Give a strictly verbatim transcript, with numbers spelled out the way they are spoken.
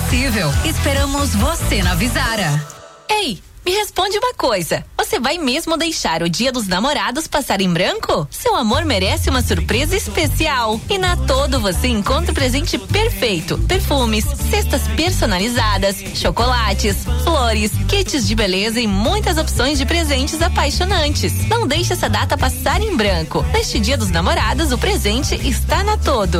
possível. Esperamos você na Vizara. Ei, me responde uma coisa. Você vai mesmo deixar o Dia dos Namorados passar em branco? Seu amor merece uma surpresa especial. E na Todo você encontra o presente perfeito. Perfumes, cestas personalizadas, chocolates, flores, kits de beleza e muitas opções de presentes apaixonantes. Não deixe essa data passar em branco. Neste Dia dos Namorados, o presente está na Todo.